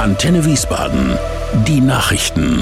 Antenne Wiesbaden. Die Nachrichten.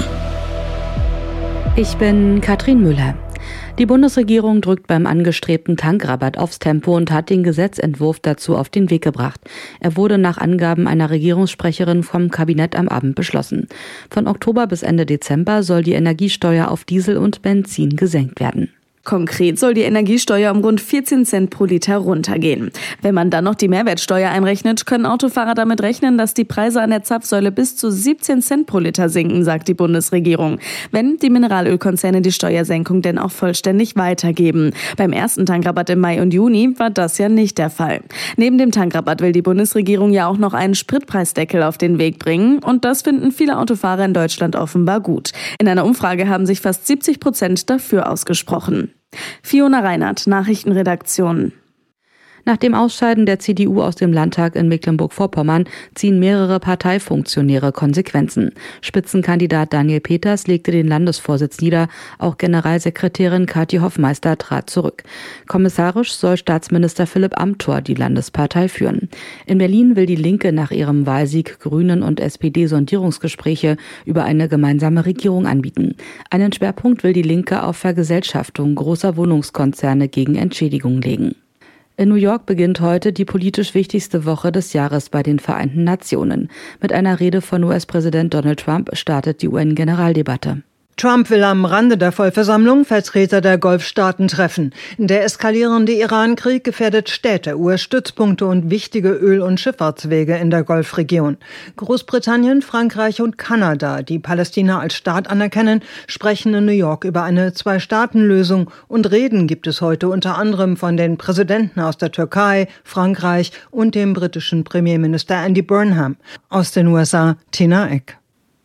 Ich bin Katrin Müller. Die Bundesregierung drückt beim angestrebten Tankrabatt aufs Tempo und hat den Gesetzentwurf dazu auf den Weg gebracht. Er wurde nach Angaben einer Regierungssprecherin vom Kabinett am Abend beschlossen. Von Oktober bis Ende Dezember soll die Energiesteuer auf Diesel und Benzin gesenkt werden. Konkret soll die Energiesteuer um rund 14 Cent pro Liter runtergehen. Wenn man dann noch die Mehrwertsteuer einrechnet, können Autofahrer damit rechnen, dass die Preise an der Zapfsäule bis zu 17 Cent pro Liter sinken, sagt die Bundesregierung. Wenn die Mineralölkonzerne die Steuersenkung denn auch vollständig weitergeben. Beim ersten Tankrabatt im Mai und Juni war das ja nicht der Fall. Neben dem Tankrabatt will die Bundesregierung ja auch noch einen Spritpreisdeckel auf den Weg bringen. Und das finden viele Autofahrer in Deutschland offenbar gut. In einer Umfrage haben sich fast 70% dafür ausgesprochen. Fiona Reinhardt, Nachrichtenredaktion. Nach dem Ausscheiden der CDU aus dem Landtag in Mecklenburg-Vorpommern ziehen mehrere Parteifunktionäre Konsequenzen. Spitzenkandidat Daniel Peters legte den Landesvorsitz nieder, auch Generalsekretärin Kathi Hoffmeister trat zurück. Kommissarisch soll Staatsminister Philipp Amthor die Landespartei führen. In Berlin will die Linke nach ihrem Wahlsieg Grünen und SPD Sondierungsgespräche über eine gemeinsame Regierung anbieten. Einen Schwerpunkt will die Linke auf Vergesellschaftung großer Wohnungskonzerne gegen Entschädigung legen. In New York beginnt heute die politisch wichtigste Woche des Jahres bei den Vereinten Nationen. Mit einer Rede von US-Präsident Donald Trump startet die UN-Generaldebatte. Trump will am Rande der Vollversammlung Vertreter der Golfstaaten treffen. Der eskalierende Iran-Krieg gefährdet Städte, US-Stützpunkte und wichtige Öl- und Schifffahrtswege in der Golfregion. Großbritannien, Frankreich und Kanada, die Palästina als Staat anerkennen, sprechen in New York über eine Zwei-Staaten-Lösung. Und Reden gibt es heute unter anderem von den Präsidenten aus der Türkei, Frankreich und dem britischen Premierminister Andy Burnham. Aus den USA, Tina Eck.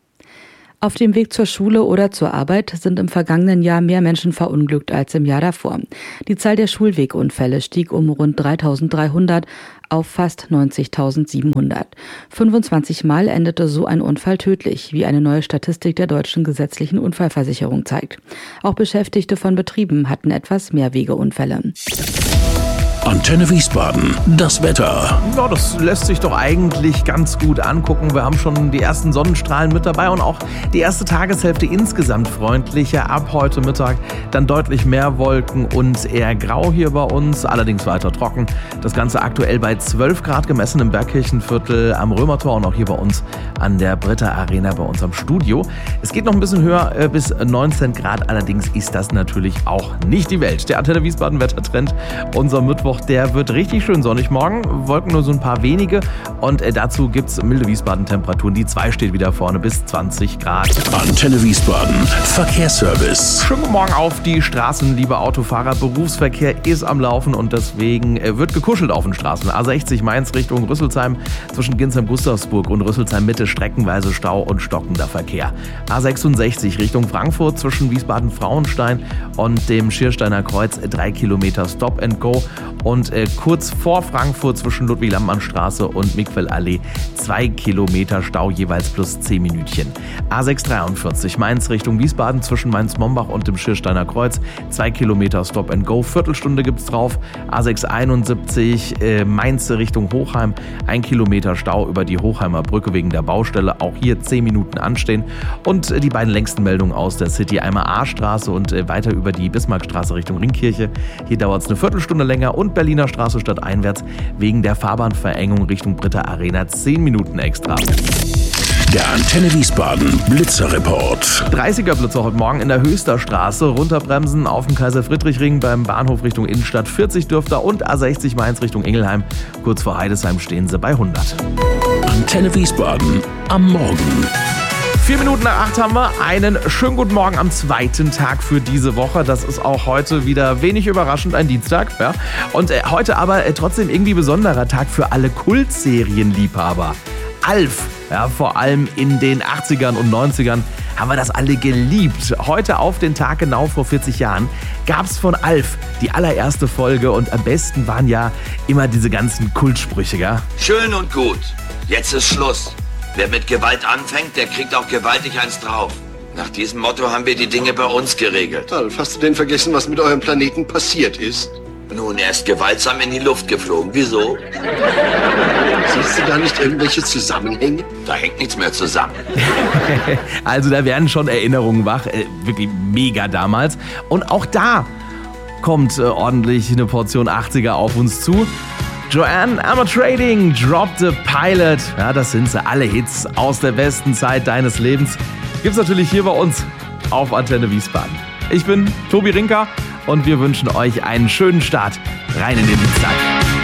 Auf dem Weg zur Schule oder zur Arbeit sind im vergangenen Jahr mehr Menschen verunglückt als im Jahr davor. Die Zahl der Schulwegunfälle stieg um rund 3.300 auf fast 90.700. 25 Mal endete so ein Unfall tödlich, wie eine neue Statistik der Deutschen Gesetzlichen Unfallversicherung zeigt. Auch Beschäftigte von Betrieben hatten etwas mehr Wegeunfälle. Antenne Wiesbaden, das Wetter. Ja, das lässt sich doch eigentlich ganz gut angucken. Wir haben schon die ersten Sonnenstrahlen mit dabei und auch die erste Tageshälfte insgesamt freundlicher. Ab heute Mittag dann deutlich mehr Wolken und eher grau hier bei uns, allerdings weiter trocken. Das Ganze aktuell bei 12 Grad gemessen im Bergkirchenviertel am Römertor und auch hier bei uns an der Britta Arena bei uns am Studio. Es geht noch ein bisschen höher bis 19 Grad, allerdings ist das natürlich auch nicht die Welt. Der Antenne Wiesbaden Wettertrend, unser Mittwoch, der wird richtig schön sonnig morgen. Wolken nur so ein paar wenige und dazu gibt's milde Wiesbaden-Temperaturen. Die 2 steht wieder vorne bis 20 Grad. Antenne Wiesbaden, Verkehrsservice. Schönen guten Morgen auf die Straßen, liebe Autofahrer. Berufsverkehr ist am Laufen und deswegen wird gekuschelt auf den Straßen. A60 Mainz Richtung Rüsselsheim zwischen Ginsheim-Gustavsburg und Rüsselsheim-Mitte streckenweise Stau und stockender Verkehr. A66 Richtung Frankfurt zwischen Wiesbaden-Frauenstein und dem Schiersteiner Kreuz 3 Kilometer Stop and Go. Und kurz vor Frankfurt zwischen Ludwig-Lammmann-Straße und Miquel-Allee 2 Kilometer Stau, jeweils plus 10 Minütchen. A643 Mainz Richtung Wiesbaden zwischen Mainz-Mombach und dem Schiersteiner Kreuz 2 Kilometer Stop and Go, Viertelstunde gibt's drauf. A671 Mainz Richtung Hochheim 1 Kilometer Stau über die Hochheimer Brücke wegen der Baustelle, auch hier 10 Minuten anstehen. Und die beiden längsten Meldungen aus der City, einmal A-Straße und weiter über die Bismarckstraße Richtung Ringkirche. Hier dauert es eine Viertelstunde länger und Berliner Straße stadteinwärts wegen der Fahrbahnverengung Richtung Britta Arena 10 Minuten extra. Der Antenne Wiesbaden Blitzerreport. 30er Blitzer heute Morgen in der Höchsterstraße. Runterbremsen auf dem Kaiser-Friedrich-Ring beim Bahnhof Richtung Innenstadt 40 dürfte und A60 Mainz Richtung Ingelheim. Kurz vor Heidesheim stehen sie bei 100. Antenne Wiesbaden am Morgen. 4 Minuten nach 8 haben wir einen schönen guten Morgen am zweiten Tag für diese Woche. Das ist auch heute wieder wenig überraschend, ein Dienstag. Ja. Und heute aber trotzdem irgendwie besonderer Tag für alle Kultserienliebhaber. Alf, ja, vor allem in den 80ern und 90ern haben wir das alle geliebt. Heute auf den Tag genau vor 40 Jahren gab's von Alf die allererste Folge und am besten waren ja immer diese ganzen Kultsprüche. Gell? Schön und gut, jetzt ist Schluss. Wer mit Gewalt anfängt, der kriegt auch gewaltig eins drauf. Nach diesem Motto haben wir die Dinge bei uns geregelt. Alf, hast du denn vergessen, was mit eurem Planeten passiert ist? Nun, er ist gewaltsam in die Luft geflogen. Wieso? Siehst du da nicht irgendwelche Zusammenhänge? Da hängt nichts mehr zusammen. Also da werden schon Erinnerungen wach, wirklich mega damals. Und auch da kommt ordentlich eine Portion 80er auf uns zu. Joanne Armatrading, Drop the Pilot. Ja, das sind sie, alle Hits aus der besten Zeit deines Lebens. Gibt's natürlich hier bei uns auf Antenne Wiesbaden. Ich bin Tobi Rinker und wir wünschen euch einen schönen Start rein in den Dienstag.